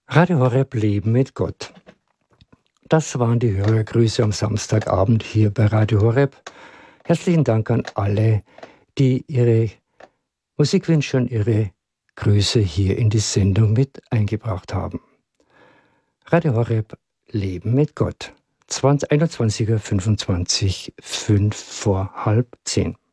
Radio Horeb Leben mit Gott. Das waren die Hörergrüße am Samstagabend hier bei Radio Horeb. Herzlichen Dank an alle, die ihre Musikwünsche und ihre Grüße hier in die Sendung mit eingebracht haben. Radio Horeb Leben mit Gott. 21:25, 5 vor halb 10.